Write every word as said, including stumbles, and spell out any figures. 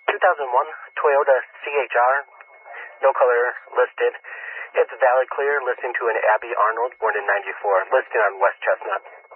two thousand one Toyota C H R, no color listed. It's valid clear, listing to an Abby Arnold, born in ninety-four, listed on West Chestnut.